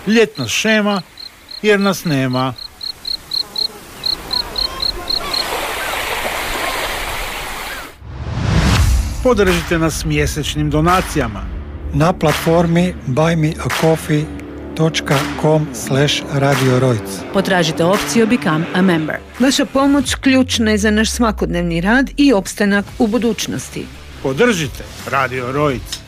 Ljetna šema jer nas nema. Podržite nas mjesečnim donacijama na platformi buymeacoffee.com/Radio Rojc. Potražite opciju Become a Member. Vaša pomoć ključna je za naš svakodnevni rad i opstanak u budućnosti. Podržite Radio Rojc.